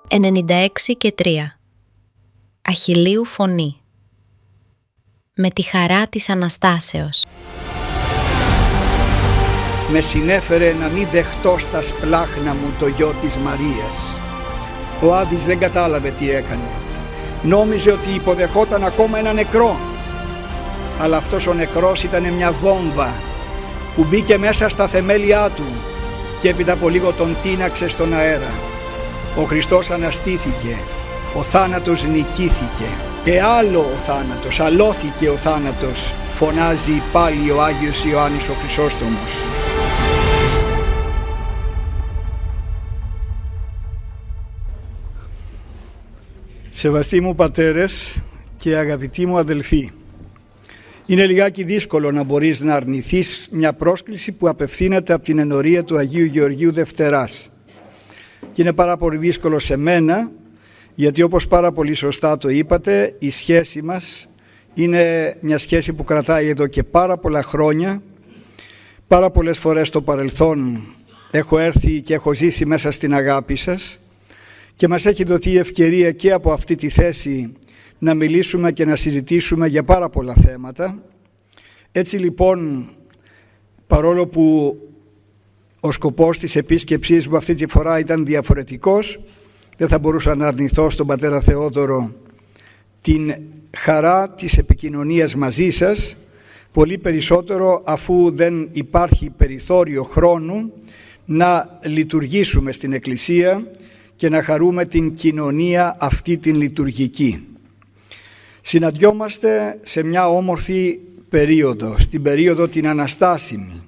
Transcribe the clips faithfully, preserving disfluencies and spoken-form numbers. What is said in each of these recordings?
ενενήντα έξι και τρία. Αχιλλείου φωνή. Με τη χαρά της Αναστάσεως. Με συνέφερε να μην δεχτώ στα σπλάχνα μου το γιο της Μαρίας. Ο Άδης δεν κατάλαβε τι έκανε. Νόμιζε ότι υποδεχόταν ακόμα ένα νεκρό. Αλλά αυτός ο νεκρός ήταν μια βόμβα που μπήκε μέσα στα θεμέλια του και έπειτα από λίγο τον τίναξε στον αέρα. Ο Χριστός αναστήθηκε, ο θάνατος νικήθηκε. Και άλλο ο θάνατος, αλώθηκε ο θάνατος, φωνάζει πάλι ο Άγιος Ιωάννης ο Χρυσόστομος. Σεβαστοί μου πατέρες και αγαπητοί μου αδελφοί, είναι λιγάκι δύσκολο να μπορείς να αρνηθείς μια πρόσκληση που απευθύνεται από την ενορία του Αγίου Γεωργίου Δευτεράς. Και είναι πάρα πολύ δύσκολο σε μένα, γιατί όπως πάρα πολύ σωστά το είπατε, η σχέση μας είναι μια σχέση που κρατάει εδώ και πάρα πολλά χρόνια. Πάρα πολλές φορές στο παρελθόν έχω έρθει και έχω ζήσει μέσα στην αγάπη σας και μας έχει δοθεί ευκαιρία και από αυτή τη θέση να μιλήσουμε και να συζητήσουμε για πάρα πολλά θέματα. Έτσι λοιπόν, παρόλο που ο σκοπός της επίσκεψής μου αυτή τη φορά ήταν διαφορετικός, δεν θα μπορούσα να αρνηθώ στον πατέρα Θεόδωρο την χαρά της επικοινωνίας μαζί σας, πολύ περισσότερο αφού δεν υπάρχει περιθώριο χρόνου να λειτουργήσουμε στην Εκκλησία και να χαρούμε την κοινωνία αυτή την λειτουργική. Συναντιόμαστε σε μια όμορφη περίοδο, στην περίοδο την Αναστάσιμη.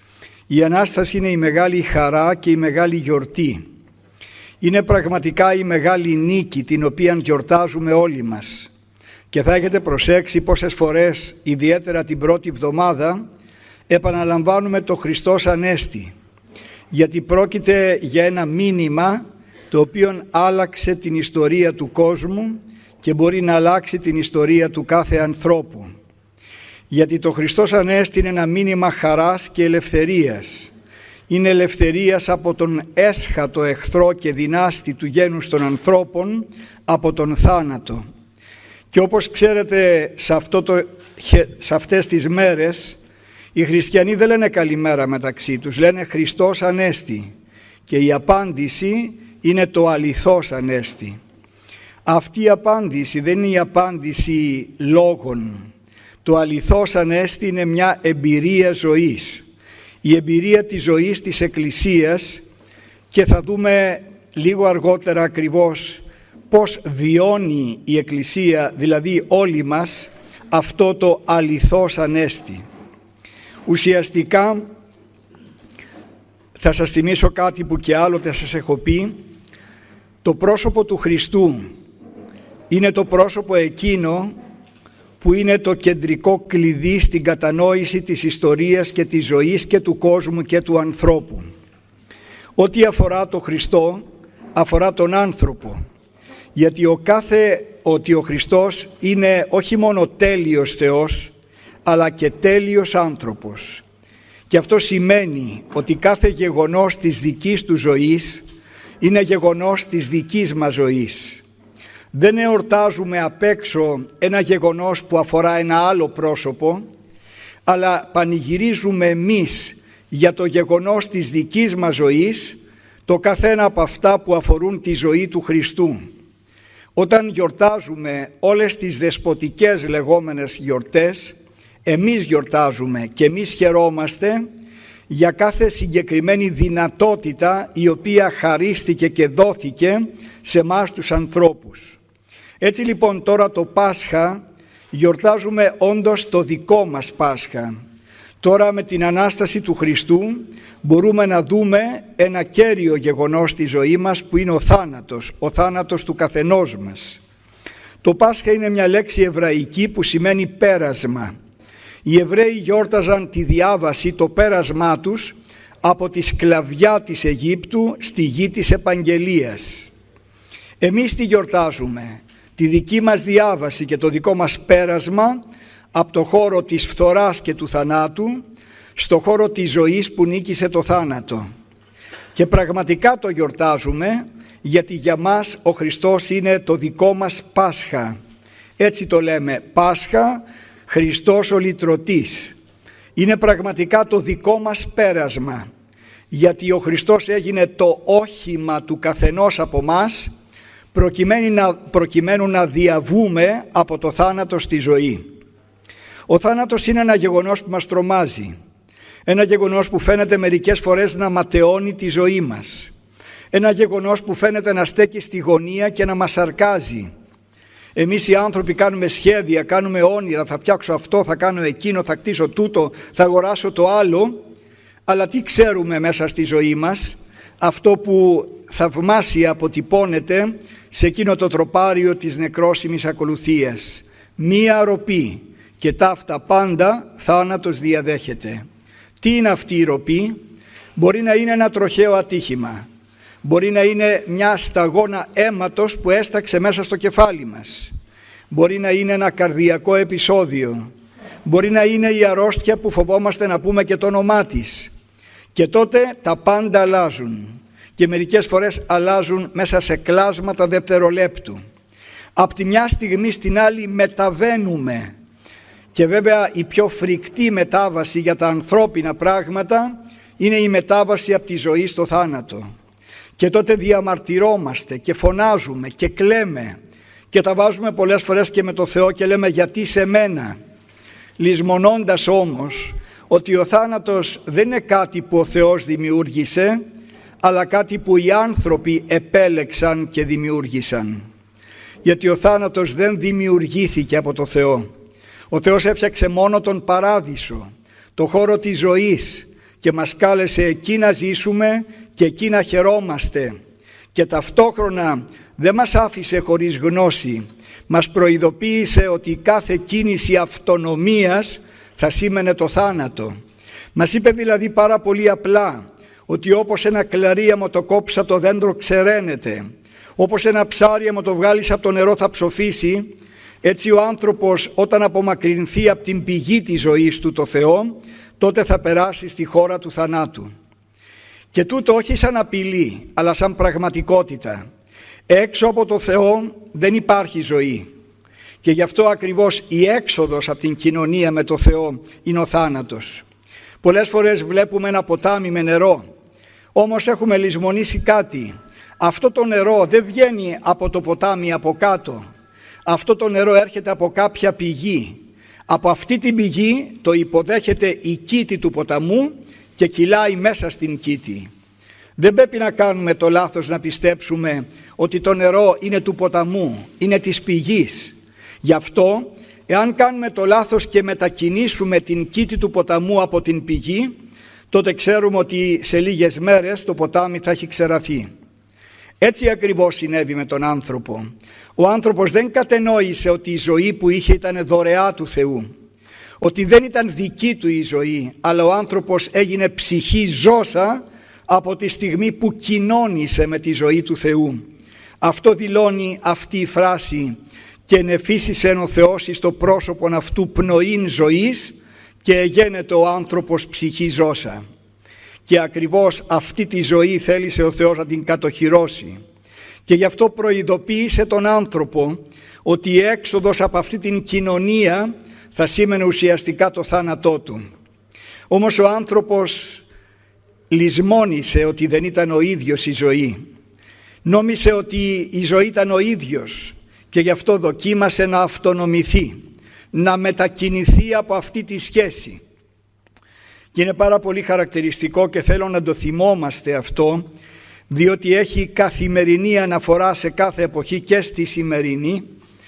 Η Ανάσταση είναι η μεγάλη χαρά και η μεγάλη γιορτή. Είναι πραγματικά η μεγάλη νίκη την οποία γιορτάζουμε όλοι μας. Και θα έχετε προσέξει πόσες φορές, ιδιαίτερα την πρώτη εβδομάδα, επαναλαμβάνουμε το Χριστός Ανέστη. Γιατί πρόκειται για ένα μήνυμα το οποίο άλλαξε την ιστορία του κόσμου και μπορεί να αλλάξει την ιστορία του κάθε ανθρώπου. Γιατί το Χριστός Ανέστη είναι ένα μήνυμα χαράς και ελευθερίας. Είναι ελευθερίας από τον έσχατο εχθρό και δυνάστη του γένους των ανθρώπων, από τον θάνατο. Και όπως ξέρετε, σε, αυτό το, σε αυτές τις μέρες οι χριστιανοί δεν λένε καλημέρα μεταξύ τους, λένε Χριστός Ανέστη. Και η απάντηση είναι το αληθώς Ανέστη. Αυτή η απάντηση δεν είναι η απάντηση λόγων. Το αληθώς Ανέστη είναι μια εμπειρία ζωής. Η εμπειρία της ζωής της Εκκλησίας, και θα δούμε λίγο αργότερα ακριβώς πώς βιώνει η Εκκλησία, δηλαδή όλοι μας, αυτό το αληθώς Ανέστη. Ουσιαστικά θα σας θυμίσω κάτι που και άλλοτε σας έχω πει. Το πρόσωπο του Χριστού είναι το πρόσωπο εκείνο που είναι το κεντρικό κλειδί στην κατανόηση της ιστορίας και της ζωής και του κόσμου και του ανθρώπου. Ό,τι αφορά το Χριστό αφορά τον άνθρωπο, γιατί ο κάθε ότι ο Χριστός είναι όχι μόνο τέλειος Θεός, αλλά και τέλειος άνθρωπος. Και αυτό σημαίνει ότι κάθε γεγονός της δικής του ζωής είναι γεγονός της δικής μας ζωής. Δεν εορτάζουμε απ' έξω ένα γεγονός που αφορά ένα άλλο πρόσωπο, αλλά πανηγυρίζουμε εμείς για το γεγονός της δικής μας ζωής, το καθένα από αυτά που αφορούν τη ζωή του Χριστού. Όταν γιορτάζουμε όλες τις δεσποτικές λεγόμενες γιορτές, εμείς γιορτάζουμε και εμείς χαιρόμαστε για κάθε συγκεκριμένη δυνατότητα η οποία χαρίστηκε και δόθηκε σε εμάς τους ανθρώπους. Έτσι λοιπόν τώρα το Πάσχα γιορτάζουμε όντως το δικό μας Πάσχα. Τώρα με την Ανάσταση του Χριστού μπορούμε να δούμε ένα κέριο γεγονός στη ζωή μας που είναι ο θάνατος, ο θάνατος του καθενός μας. Το Πάσχα είναι μια λέξη εβραϊκή που σημαίνει πέρασμα. Οι Εβραίοι γιόρταζαν τη διάβαση, το πέρασμά τους από τη σκλαβιά της Αιγύπτου στη γη της επαγγελίας. Εμείς τι γιορτάζουμε? Τη δική μας διάβαση και το δικό μας πέρασμα από το χώρο της φθοράς και του θανάτου στο χώρο της ζωής που νίκησε το θάνατο. Και πραγματικά το γιορτάζουμε γιατί για μας ο Χριστός είναι το δικό μας Πάσχα. Έτσι το λέμε, Πάσχα, Χριστός ο λυτρωτής. Είναι πραγματικά το δικό μας πέρασμα, γιατί ο Χριστός έγινε το όχημα του καθενός από μας, προκειμένου να, προκειμένου να διαβούμε από το θάνατο στη ζωή. Ο θάνατος είναι ένα γεγονός που μας τρομάζει, ένα γεγονός που φαίνεται μερικές φορές να ματαιώνει τη ζωή μας, ένα γεγονός που φαίνεται να στέκει στη γωνία και να μας σαρκάζει. Εμείς οι άνθρωποι κάνουμε σχέδια, κάνουμε όνειρα, θα φτιάξω αυτό, θα κάνω εκείνο, θα κτίσω τούτο, θα αγοράσω το άλλο, αλλά τι ξέρουμε μέσα στη ζωή μας? Αυτό που θαυμάσια αποτυπώνεται σε εκείνο το τροπάριο της νεκρόσιμης ακολουθίας. Μία ροπή και ταύτα πάντα θάνατος διαδέχεται. Τι είναι αυτή η ροπή? Μπορεί να είναι ένα τροχαίο ατύχημα. Μπορεί να είναι μια σταγόνα αίματος που έσταξε μέσα στο κεφάλι μας. Μπορεί να είναι ένα καρδιακό επεισόδιο. Μπορεί να είναι η αρρώστια που φοβόμαστε να πούμε και το όνομά της. Και τότε τα πάντα αλλάζουν. Και μερικές φορές αλλάζουν μέσα σε κλάσματα δευτερολέπτου. Από τη μια στιγμή στην άλλη μεταβαίνουμε. Και βέβαια η πιο φρικτή μετάβαση για τα ανθρώπινα πράγματα είναι η μετάβαση από τη ζωή στο θάνατο. Και τότε διαμαρτυρόμαστε και φωνάζουμε και κλαίμε και τα βάζουμε πολλές φορές και με το Θεό και λέμε γιατί σε μένα, λησμονώντας όμως ότι ο θάνατος δεν είναι κάτι που ο Θεός δημιούργησε, αλλά κάτι που οι άνθρωποι επέλεξαν και δημιούργησαν. Γιατί ο θάνατος δεν δημιουργήθηκε από το Θεό. Ο Θεός έφτιαξε μόνο τον παράδεισο, το χώρο της ζωής, και μας κάλεσε εκεί να ζήσουμε και εκεί να χαιρόμαστε, και ταυτόχρονα δεν μας άφησε χωρίς γνώση. Μας προειδοποίησε ότι κάθε κίνηση αυτονομίας θα σήμαινε το θάνατο. Μας είπε δηλαδή πάρα πολύ απλά ότι όπως ένα κλαρί άμα το κόψει από το δέντρο ξεραίνεται, όπως ένα ψάρι άμα το βγάλεις από το νερό θα ψοφήσει, έτσι ο άνθρωπος όταν απομακρυνθεί από την πηγή της ζωής του, το Θεό, τότε θα περάσει στη χώρα του θανάτου. Και τούτο όχι σαν απειλή, αλλά σαν πραγματικότητα. Έξω από το Θεό δεν υπάρχει ζωή. Και γι' αυτό ακριβώς η έξοδος από την κοινωνία με το Θεό είναι ο θάνατος. Πολλές φορές βλέπουμε ένα ποτάμι με νερό, όμως έχουμε λησμονήσει κάτι. Αυτό το νερό δεν βγαίνει από το ποτάμι από κάτω. Αυτό το νερό έρχεται από κάποια πηγή. Από αυτή την πηγή το υποδέχεται η κήτη του ποταμού και κυλάει μέσα στην κήτη. Δεν πρέπει να κάνουμε το λάθος να πιστέψουμε ότι το νερό είναι του ποταμού, είναι της πηγής. Γι' αυτό, εάν κάνουμε το λάθος και μετακινήσουμε την κήτη του ποταμού από την πηγή, τότε ξέρουμε ότι σε λίγες μέρες το ποτάμι θα έχει ξεραθεί. Έτσι ακριβώς συνέβη με τον άνθρωπο. Ο άνθρωπος δεν κατενόησε ότι η ζωή που είχε ήταν δωρεά του Θεού, ότι δεν ήταν δική του η ζωή, αλλά ο άνθρωπος έγινε ψυχή ζώσα από τη στιγμή που κοινώνησε με τη ζωή του Θεού. Αυτό δηλώνει αυτή η φράση «και νεφίσισεν ο Θεός εις το πρόσωπον αυτού πνοήν ζωής και εγένετο ο άνθρωπος ψυχή ζώσα». Και ακριβώς αυτή τη ζωή θέλησε ο Θεός να την κατοχυρώσει. Και γι' αυτό προειδοποίησε τον άνθρωπο ότι η έξοδος από αυτή την κοινωνία θα σήμαινε ουσιαστικά το θάνατό του. Όμως ο άνθρωπος λησμόνησε ότι δεν ήταν ο ίδιος η ζωή. Νόμισε ότι η ζωή ήταν ο ίδιος και γι' αυτό δοκίμασε να αυτονομηθεί, να μετακινηθεί από αυτή τη σχέση. Και είναι πάρα πολύ χαρακτηριστικό και θέλω να το θυμόμαστε αυτό, διότι έχει καθημερινή αναφορά σε κάθε εποχή και στη σημερινή,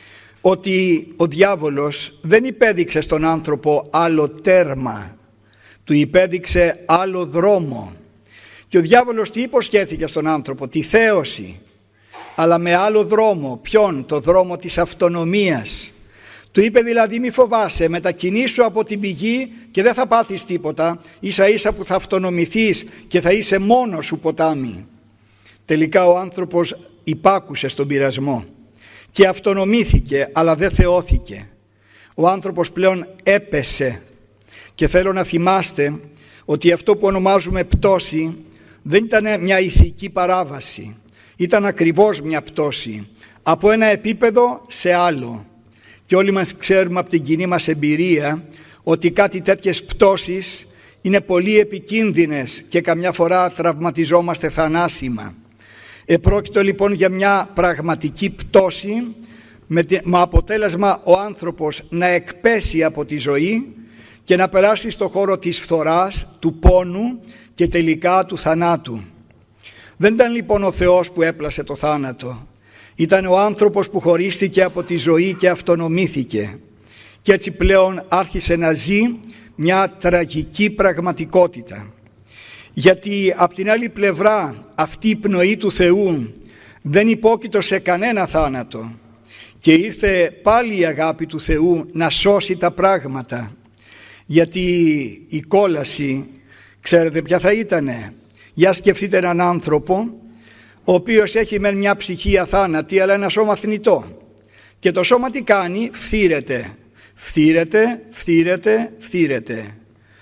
ότι ο διάβολος δεν υπέδειξε στον άνθρωπο άλλο τέρμα, του υπέδειξε άλλο δρόμο. Και ο διάβολος τι υποσχέθηκε στον άνθρωπο? Τη θέωση, αλλά με άλλο δρόμο. Ποιον? Το δρόμο της αυτονομίας. Του είπε δηλαδή μη φοβάσαι, μετακινήσου από την πηγή και δεν θα πάθεις τίποτα, ίσα ίσα που θα αυτονομηθείς και θα είσαι μόνος σου ποτάμι. Τελικά ο άνθρωπος υπάκουσε στον πειρασμό και αυτονομήθηκε, αλλά δεν θεώθηκε. Ο άνθρωπος πλέον έπεσε. Και θέλω να θυμάστε ότι αυτό που ονομάζουμε πτώση δεν ήταν μια ηθική παράβαση. ήταν ακριβώς μια πτώση, από ένα επίπεδο σε άλλο. Και όλοι μας ξέρουμε από την κοινή μας εμπειρία ότι κάτι τέτοιες πτώσεις είναι πολύ επικίνδυνες και καμιά φορά τραυματιζόμαστε θανάσιμα. Επρόκειτο λοιπόν για μια πραγματική πτώση με αποτέλεσμα ο άνθρωπος να εκπέσει από τη ζωή και να περάσει στο χώρο της φθοράς, του πόνου και τελικά του θανάτου. Δεν ήταν λοιπόν ο Θεός που έπλασε το θάνατο. Ήταν ο άνθρωπος που χωρίστηκε από τη ζωή και αυτονομήθηκε. Και έτσι πλέον άρχισε να ζει μια τραγική πραγματικότητα. Γιατί από την άλλη πλευρά αυτή η πνοή του Θεού δεν υπόκειτο σε κανένα θάνατο. Και ήρθε πάλι η αγάπη του Θεού να σώσει τα πράγματα. Γιατί η κόλαση, ξέρετε ποια θα ήτανε? Για σκεφτείτε έναν άνθρωπο ο οποίος έχει μεν μια ψυχή αθάνατη αλλά ένα σώμα θνητό. Και το σώμα τι κάνει? Φθήρεται, φθήρεται, φθήρεται, φθήρεται.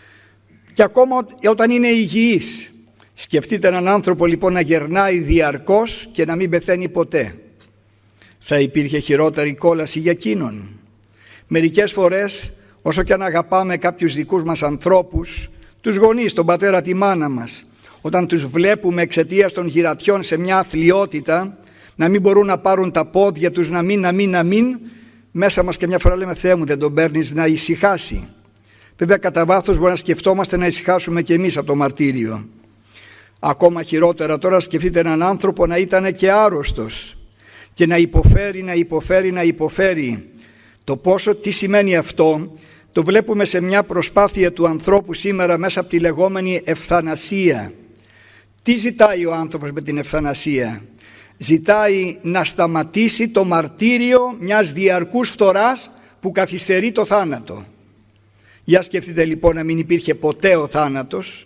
Και ακόμα όταν είναι υγιής. Σκεφτείτε έναν άνθρωπο λοιπόν να γερνάει διαρκώς και να μην πεθαίνει ποτέ. Θα υπήρχε χειρότερη κόλαση για εκείνον? Μερικές φορές, όσο και αν αγαπάμε κάποιους δικούς μας ανθρώπους, τους γονείς, τον πατέρα, τη μάνα μας, όταν τους βλέπουμε εξαιτίας των γυρατιών σε μια αθλιότητα, να μην μπορούν να πάρουν τα πόδια τους, να μην, να μην, να μην, μέσα μας και μια φορά λέμε Θεέ μου δεν τον παίρνεις να ησυχάσει. Βέβαια κατά βάθος μπορεί να σκεφτόμαστε να ησυχάσουμε και εμείς από το μαρτύριο. Ακόμα χειρότερα τώρα σκεφτείτε έναν άνθρωπο να ήταν και άρρωστος και να υποφέρει, να υποφέρει, να υποφέρει. Το πόσο, τι σημαίνει αυτό, το βλέπουμε σε μια προσπάθεια του ανθρώπου σήμερα μέσα από τη λεγόμενη ευθανασία. Τι ζητάει ο άνθρωπος με την ευθανασία? Ζητάει να σταματήσει το μαρτύριο μιας διαρκούς φθοράς που καθυστερεί το θάνατο. Για σκεφτείτε λοιπόν να μην υπήρχε ποτέ ο θάνατος.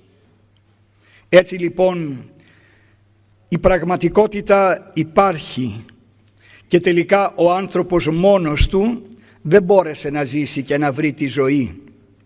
Έτσι λοιπόν η πραγματικότητα υπάρχει και τελικά ο άνθρωπος μόνος του δεν μπόρεσε να ζήσει και να βρει τη ζωή.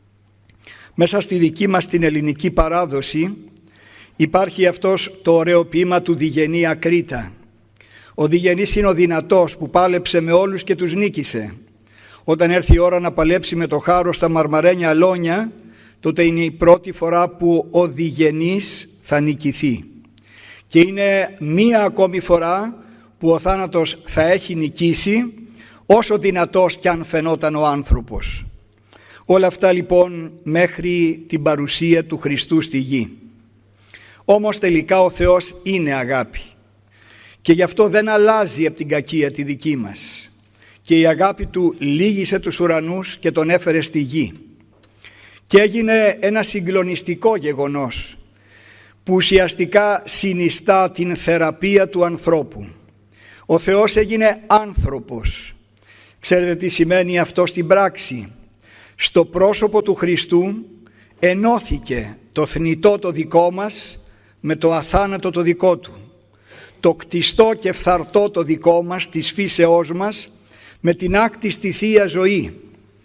Μέσα στη δική μας την ελληνική παράδοση υπάρχει αυτός το ωραίο ποίημα του Διγενή Ακρίτα. Ο Διγενής είναι ο δυνατός που πάλεψε με όλους και τους νίκησε. Όταν έρθει η ώρα να παλέψει με το χάρο στα μαρμαρένια αλόνια, τότε είναι η πρώτη φορά που ο Διγενής θα νικηθεί. Και είναι μία ακόμη φορά που ο θάνατος θα έχει νικήσει, όσο δυνατός κι αν φαινόταν ο άνθρωπος. Όλα αυτά λοιπόν μέχρι την παρουσία του Χριστού στη γη. Όμως τελικά ο Θεός είναι αγάπη και γι' αυτό δεν αλλάζει από την κακία τη δική μας. Και η αγάπη του λύγησε τους ουρανούς και τον έφερε στη γη. Και έγινε ένα συγκλονιστικό γεγονός που ουσιαστικά συνιστά την θεραπεία του ανθρώπου. Ο Θεός έγινε άνθρωπος. Ξέρετε τι σημαίνει αυτό στην πράξη? Στο πρόσωπο του Χριστού ενώθηκε το θνητό το δικό μας με το αθάνατο το δικό του. Το κτιστό και φθαρτό το δικό μας, της φύσεώς μας, με την άκτιστη Θεία Ζωή.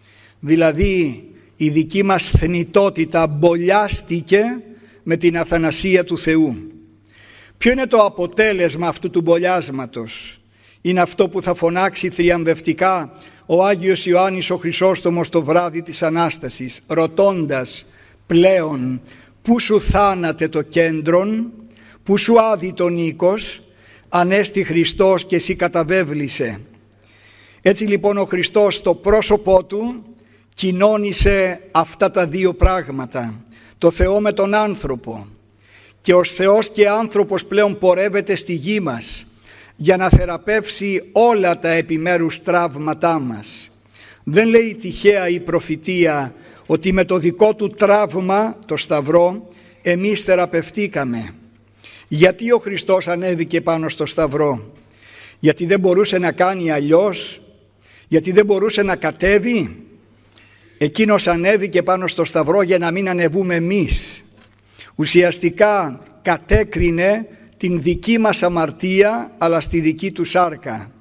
Δηλαδή η δική μας θνητότητα μπολιάστηκε με την αθανασία του Θεού. Ποιο είναι το αποτέλεσμα αυτού του μπολιάσματος? Είναι αυτό που θα φωνάξει θριαμβευτικά ο Άγιος Ιωάννης ο Χρυσόστομος το βράδυ της Ανάστασης, ρωτώντας πλέον πού σου θάνατε το κέντρον, πού σου άδει το νίκος, ανέστη Χριστός και εσύ καταβέβλησε. Έτσι λοιπόν ο Χριστός στο πρόσωπό του κοινώνησε αυτά τα δύο πράγματα, το Θεό με τον άνθρωπο, και ως Θεός και άνθρωπος πλέον πορεύεται στη γη μας για να θεραπεύσει όλα τα επιμέρους τραύματά μας. Δεν λέει τυχαία η προφητεία ότι με το δικό του τραύμα, το Σταυρό, εμείς θεραπευτήκαμε. Γιατί ο Χριστός ανέβηκε πάνω στο Σταυρό? Γιατί δεν μπορούσε να κάνει αλλιώς? Γιατί δεν μπορούσε να κατέβει? Εκείνος ανέβηκε πάνω στο Σταυρό για να μην ανεβούμε εμείς. Ουσιαστικά κατέκρινε την δική μας αμαρτία, αλλά στη δική του σάρκα.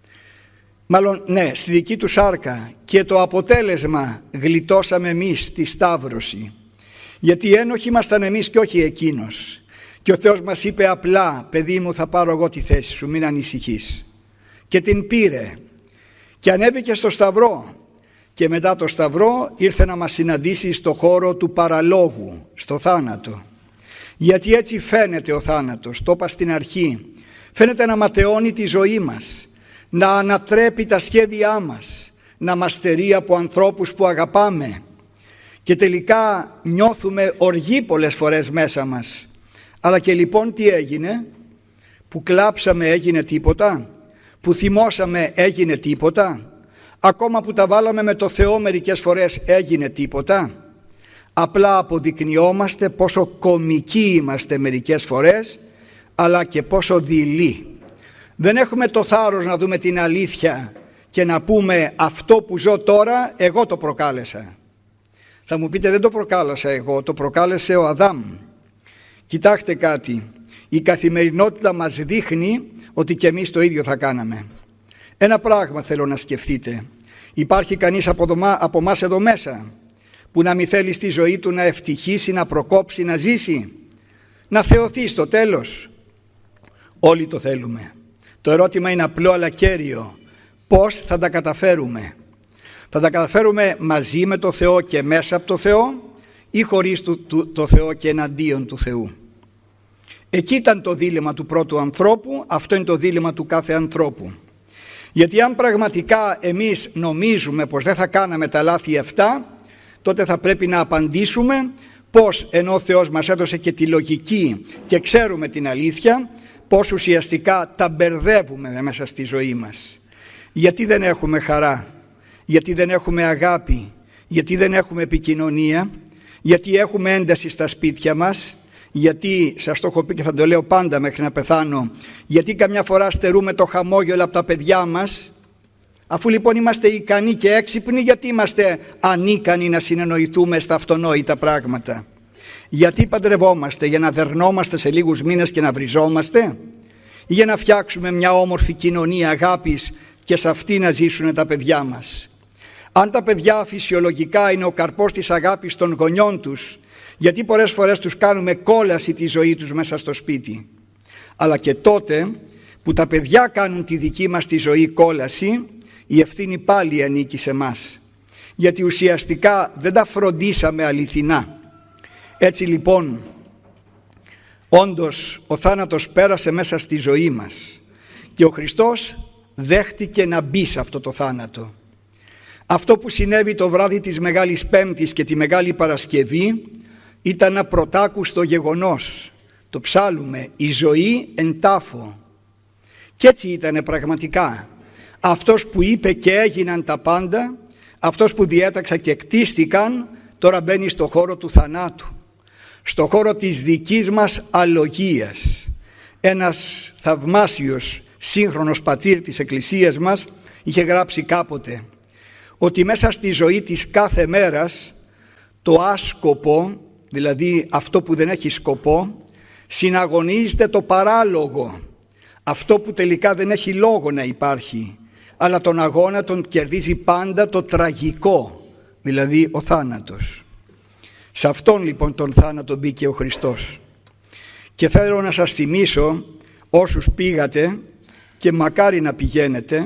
Μάλλον ναι, στη δική του σάρκα, και το αποτέλεσμα γλιτώσαμε εμείς τη σταύρωση. Γιατί ένοχοι ήμασταν εμείς και όχι εκείνος. Και ο Θεός μας είπε απλά: παιδί μου, θα πάρω εγώ τη θέση σου, μην ανησυχείς. Και την πήρε και ανέβηκε στο σταυρό, και μετά το σταυρό ήρθε να μας συναντήσει στο χώρο του παραλόγου, στο θάνατο. Γιατί έτσι φαίνεται ο θάνατος, το είπα στην αρχή, φαίνεται να ματαιώνει τη ζωή μας, να ανατρέπει τα σχέδιά μας, να μας στερεί από ανθρώπους που αγαπάμε, και τελικά νιώθουμε οργή πολλές φορές μέσα μας. Αλλά και λοιπόν τι έγινε? Που κλάψαμε έγινε τίποτα? Που θυμώσαμε έγινε τίποτα? Ακόμα που τα βάλαμε με το Θεό μερικές φορές έγινε τίποτα? Απλά αποδεικνυόμαστε πόσο κομικοί είμαστε μερικές φορές, αλλά και πόσο δειλοί. Δεν έχουμε το θάρρος να δούμε την αλήθεια και να πούμε: αυτό που ζω τώρα εγώ το προκάλεσα. Θα μου πείτε: δεν το προκάλεσα εγώ, το προκάλεσε ο Αδάμ. Κοιτάξτε κάτι, η καθημερινότητα μας δείχνει ότι και εμείς το ίδιο θα κάναμε. Ένα πράγμα θέλω να σκεφτείτε: υπάρχει κανείς από εμάς εδώ μέσα που να μην θέλει στη ζωή του να ευτυχήσει, να προκόψει, να ζήσει, να θεωθεί στο τέλος? Όλοι το θέλουμε. Το ερώτημα είναι απλό αλλά κέριο: πώς θα τα καταφέρουμε? Θα τα καταφέρουμε μαζί με το Θεό και μέσα από το Θεό, ή χωρίς το, το, το Θεό και εναντίον του Θεού? Εκεί ήταν το δίλημμα του πρώτου ανθρώπου, αυτό είναι το δίλημμα του κάθε ανθρώπου. Γιατί αν πραγματικά εμείς νομίζουμε πως δεν θα κάναμε τα λάθη αυτά, τότε θα πρέπει να απαντήσουμε πως, ενώ ο Θεός μας έδωσε και τη λογική και ξέρουμε την αλήθεια, πως ουσιαστικά τα μπερδεύουμε μέσα στη ζωή μας. Γιατί δεν έχουμε χαρά? Γιατί δεν έχουμε αγάπη? Γιατί δεν έχουμε επικοινωνία? Γιατί έχουμε ένταση στα σπίτια μας? Γιατί, σας το έχω πει και θα το λέω πάντα μέχρι να πεθάνω, γιατί καμιά φορά στερούμε το χαμόγελο από τα παιδιά μας? Αφού λοιπόν είμαστε ικανοί και έξυπνοι, γιατί είμαστε ανίκανοι να συνεννοηθούμε στα αυτονόητα πράγματα? Γιατί παντρευόμαστε? Για να δερνόμαστε σε λίγους μήνες και να βριζόμαστε, ή για να φτιάξουμε μια όμορφη κοινωνία αγάπης και σε αυτή να ζήσουν τα παιδιά μας? Αν τα παιδιά φυσιολογικά είναι ο καρπός της αγάπης των γονιών τους, γιατί πολλές φορές τους κάνουμε κόλαση τη ζωή τους μέσα στο σπίτι? Αλλά και τότε που τα παιδιά κάνουν τη δική μας τη ζωή κόλαση, η ευθύνη πάλι ανήκει σε μας, γιατί ουσιαστικά δεν τα φροντίσαμε αληθινά. Έτσι λοιπόν, όντως ο θάνατος πέρασε μέσα στη ζωή μας και ο Χριστός δέχτηκε να μπει σε αυτό το θάνατο. Αυτό που συνέβη το βράδυ της Μεγάλης Πέμπτης και τη Μεγάλη Παρασκευή ήταν ένα πρωτάκουστο γεγονός. Το ψάλουμε: η ζωή εν τάφο. Και έτσι ήτανε πραγματικά. Αυτός που είπε και έγιναν τα πάντα, αυτός που διέταξα και κτίστηκαν, τώρα μπαίνει στο χώρο του θανάτου, στο χώρο της δικής μας αλογίας. Ένας θαυμάσιος σύγχρονος πατήρ της Εκκλησίας μας είχε γράψει κάποτε ότι μέσα στη ζωή της κάθε μέρας το άσκοπο, δηλαδή αυτό που δεν έχει σκοπό, συναγωνίζεται το παράλογο, αυτό που τελικά δεν έχει λόγο να υπάρχει, αλλά τον αγώνα τον κερδίζει πάντα το τραγικό, δηλαδή ο θάνατος. Σε αυτόν λοιπόν τον θάνατο μπήκε ο Χριστός. Και θέλω να σας θυμίσω, όσους πήγατε και μακάρι να πηγαίνετε,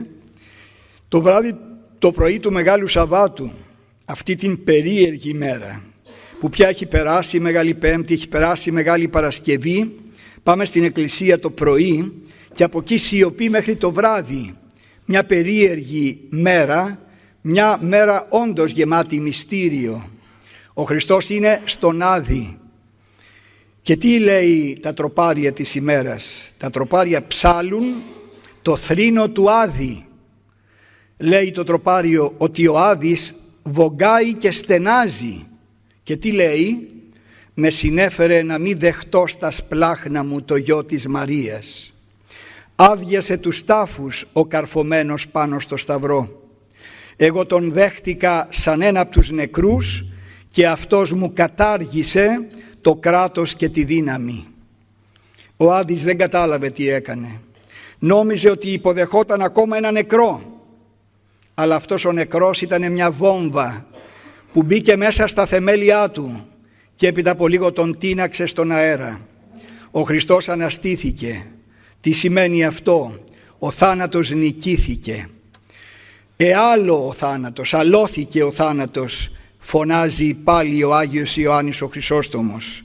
το βράδυ, το πρωί του Μεγάλου Σαββάτου, αυτή την περίεργη μέρα που πια έχει περάσει η Μεγάλη Πέμπτη, έχει περάσει η Μεγάλη Παρασκευή, πάμε στην εκκλησία το πρωί και από εκεί σιωπή μέχρι το βράδυ. Μια περίεργη μέρα, μια μέρα όντως γεμάτη μυστήριο. Ο Χριστός είναι στον Άδη. Και τι λέει τα τροπάρια της ημέρας? Τα τροπάρια ψάλουν το θρήνο του Άδη. Λέει το τροπάριο ότι ο Άδης βογκάει και στενάζει. Και τι λέει? Με συνέφερε να μην δεχτώ στα σπλάχνα μου το γιο της Μαρίας. Άδειασε τους τάφους ο καρφωμένος πάνω στο σταυρό. Εγώ τον δέχτηκα σαν ένα από τους νεκρούς και αυτός μου κατάργησε το κράτος και τη δύναμη. Ο Άδης δεν κατάλαβε τι έκανε. Νόμιζε ότι υποδεχόταν ακόμα ένα νεκρό. Αλλά αυτός ο νεκρός ήταν μια βόμβα που μπήκε μέσα στα θεμέλια του και έπειτα από λίγο τον τίναξε στον αέρα. Ο Χριστός αναστήθηκε. Τι σημαίνει αυτό? Ο θάνατος νικήθηκε. Εάλλο ο θάνατος, αλώθηκε ο θάνατος, φωνάζει πάλι ο Άγιος Ιωάννης ο Χρυσόστομος.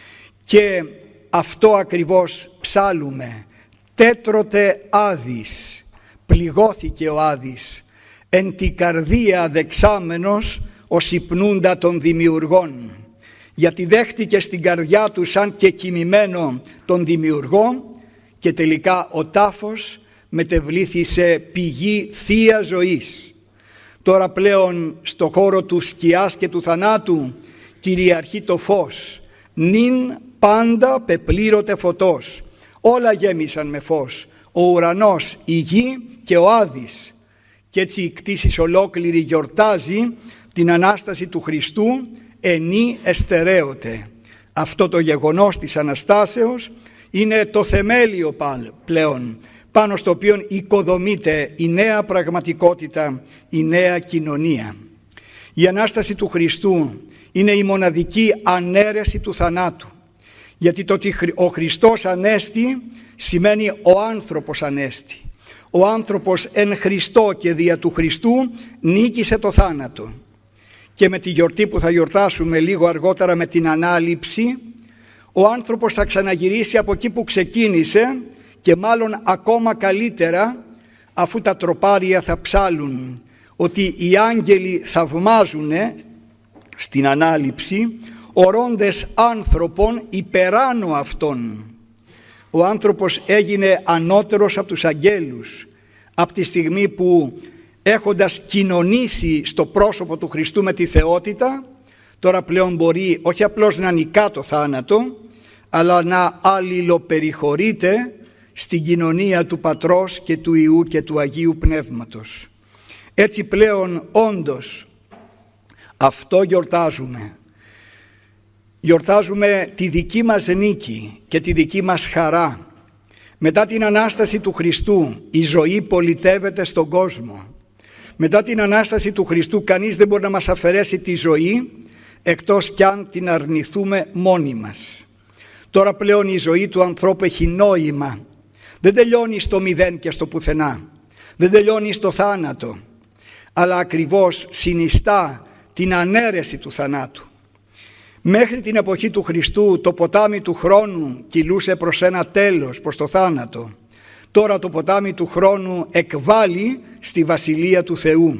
Και αυτό ακριβώς ψάλουμε. Τέτρωτε Άδης, πληγώθηκε ο Άδης, εν τη καρδία δεξάμενος ως υπνούντα των δημιουργών. Γιατί δέχτηκε στην καρδιά του σαν και κοιμημένο τον Δημιουργό και τελικά ο τάφος μετεβλήθη σε πηγή θεία ζωής. Τώρα πλέον στο χώρο του σκιάς και του θανάτου κυριαρχεί το φως. Νυν πάντα πεπλήρωτε φωτός. Όλα γέμισαν με φως. Ο ουρανός, η γη και ο Άδης. Και έτσι η κτήσης ολόκληρη γιορτάζει την Ανάσταση του Χριστού, ενή εστερέωτε. Αυτό το γεγονός της Αναστάσεως είναι το θεμέλιο πλέον, πάνω στο οποίο οικοδομείται η νέα πραγματικότητα, η νέα κοινωνία. Η Ανάσταση του Χριστού είναι η μοναδική ανέρεση του θανάτου, γιατί το ότι ο Χριστός ανέστη σημαίνει ο άνθρωπος ανέστη. Ο άνθρωπος εν Χριστώ και δια του Χριστού νίκησε το θάνατο. Και με τη γιορτή που θα γιορτάσουμε λίγο αργότερα, με την Ανάληψη, ο άνθρωπος θα ξαναγυρίσει από εκεί που ξεκίνησε και μάλλον ακόμα καλύτερα, αφού τα τροπάρια θα ψάλουν ότι οι άγγελοι θαυμάζουν στην Ανάληψη ορώντες άνθρωπον υπεράνω αυτών. Ο άνθρωπος έγινε ανώτερος από τους αγγέλους από τη στιγμή που, έχοντας κοινωνήσει στο πρόσωπο του Χριστού με τη θεότητα, τώρα πλέον μπορεί όχι απλώς να νικά το θάνατο, αλλά να αλληλοπεριχωρείται στην κοινωνία του Πατρός και του Υιού και του Αγίου Πνεύματος. Έτσι πλέον όντως αυτό γιορτάζουμε. Γιορτάζουμε τη δική μας νίκη και τη δική μας χαρά. Μετά την Ανάσταση του Χριστού η ζωή πολιτεύεται στον κόσμο. Μετά την Ανάσταση του Χριστού κανείς δεν μπορεί να μας αφαιρέσει τη ζωή, εκτός κι αν την αρνηθούμε μόνοι μας. Τώρα πλέον η ζωή του ανθρώπου έχει νόημα. Δεν τελειώνει στο μηδέν και στο πουθενά. Δεν τελειώνει στο θάνατο. Αλλά ακριβώς συνιστά την ανέρεση του θανάτου. Μέχρι την εποχή του Χριστού το ποτάμι του χρόνου κυλούσε προς ένα τέλος, προς το θάνατο. Τώρα το ποτάμι του χρόνου εκβάλλει στη Βασιλεία του Θεού.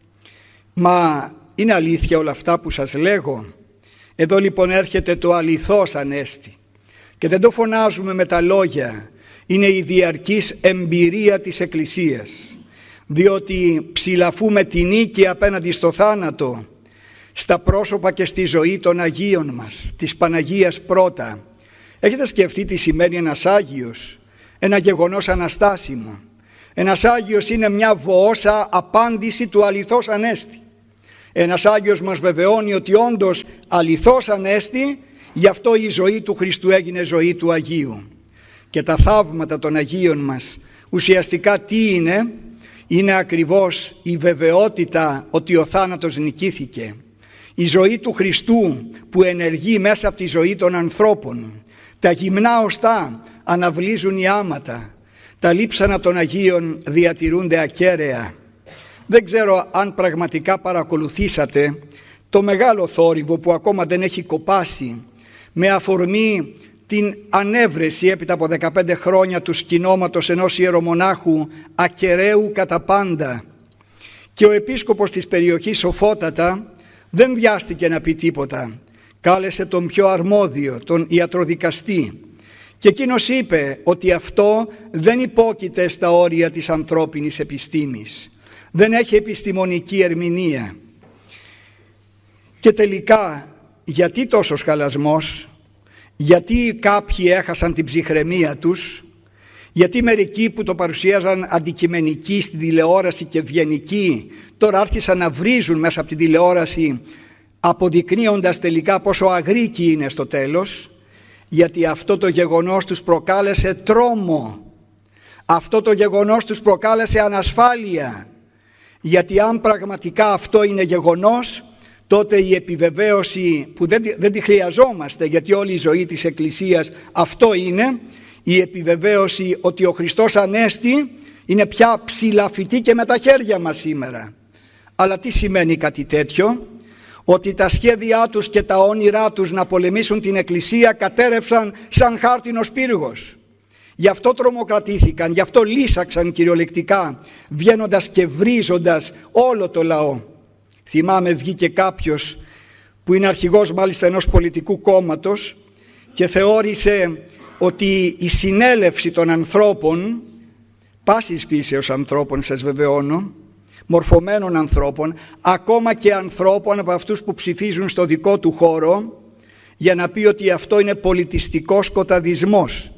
Μα είναι αλήθεια όλα αυτά που σας λέγω? Εδώ λοιπόν έρχεται το αληθώς ανέστη. Και δεν το φωνάζουμε με τα λόγια. Είναι η διαρκής εμπειρία της Εκκλησίας. Διότι ψηλαφούμε τη νίκη απέναντι στο θάνατο, στα πρόσωπα και στη ζωή των Αγίων μας, της Παναγίας πρώτα. Έχετε σκεφτεί τι σημαίνει ένας Άγιος? Ένα γεγονός αναστάσιμο. Ένας Άγιος είναι μια βοώσα απάντηση του αληθώς ανέστη. Ένας Άγιος μας βεβαιώνει ότι όντως αληθώς ανέστη, γι' αυτό η ζωή του Χριστού έγινε ζωή του Αγίου. Και τα θαύματα των Αγίων μας ουσιαστικά τι είναι? Είναι ακριβώς η βεβαιότητα ότι ο θάνατος νικήθηκε. Η ζωή του Χριστού που ενεργεί μέσα από τη ζωή των ανθρώπων. Τα γυμνά οστά αναβλύζουν οι άματα. Τα λείψανα των Αγίων διατηρούνται ακέραια. Δεν ξέρω αν πραγματικά παρακολουθήσατε το μεγάλο θόρυβο που ακόμα δεν έχει κοπάσει με αφορμή την ανέβρεση έπειτα από δεκαπέντε χρόνια του σκηνώματος ενός ιερομονάχου ακεραίου κατά πάντα. Και ο επίσκοπος της περιοχής Σοφότατα δεν βιάστηκε να πει τίποτα. Κάλεσε τον πιο αρμόδιο, τον ιατροδικαστή, και εκείνος είπε ότι αυτό δεν υπόκειται στα όρια της ανθρώπινης επιστήμης. Δεν έχει επιστημονική ερμηνεία. Και τελικά γιατί τόσος χαλασμός? Γιατί κάποιοι έχασαν την ψυχραιμία τους? Γιατί μερικοί που το παρουσίαζαν αντικειμενική στην τηλεόραση και ευγενική τώρα άρχισαν να βρίζουν μέσα από την τηλεόραση, αποδεικνύοντας τελικά πόσο αγρίκοι είναι στο τέλος? Γιατί αυτό το γεγονός τους προκάλεσε τρόμο. Αυτό το γεγονός τους προκάλεσε ανασφάλεια. Γιατί αν πραγματικά αυτό είναι γεγονός, τότε η επιβεβαίωση που δεν, δεν τη χρειαζόμαστε, γιατί όλη η ζωή της Εκκλησίας αυτό είναι, η επιβεβαίωση ότι ο Χριστός Ανέστη είναι πια ψηλαφιτή και με τα χέρια μας σήμερα. Αλλά τι σημαίνει κάτι τέτοιο? Ότι τα σχέδιά τους και τα όνειρά τους να πολεμήσουν την Εκκλησία κατέρευσαν σαν χάρτινος πύργος. Γι' αυτό τρομοκρατήθηκαν, γι' αυτό λύσαξαν κυριολεκτικά, βγαίνοντας και βρίζοντας όλο το λαό. Θυμάμαι, βγήκε κάποιος που είναι αρχηγός μάλιστα ενός πολιτικού κόμματος και θεώρησε ότι η συνέλευση των ανθρώπων, πάσης φύσεως ανθρώπων σας βεβαιώνω, μορφωμένων ανθρώπων, ακόμα και ανθρώπων από αυτούς που ψηφίζουν στο δικό του χώρο, για να πει ότι αυτό είναι πολιτιστικός σκοταδισμός.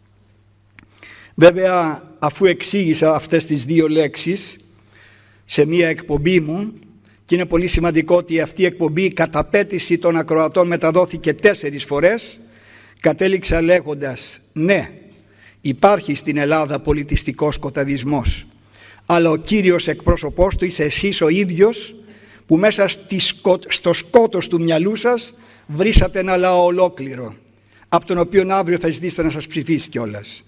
Βέβαια, αφού εξήγησα αυτές τις δύο λέξεις σε μία εκπομπή μου, και είναι πολύ σημαντικό ότι αυτή η εκπομπή κατά πέτηση των ακροατών μεταδόθηκε τέσσερις φορές, κατέληξα λέγοντας ναι, υπάρχει στην Ελλάδα πολιτιστικός σκοταδισμός, αλλά ο κύριος εκπρόσωπός του είσαι εσείς ο ίδιος που μέσα στο σκότος του μυαλού σας βρήσατε ένα λαό ολόκληρο, από τον οποίο αύριο θα ζητήσετε να σας ψηφίσει κιόλας.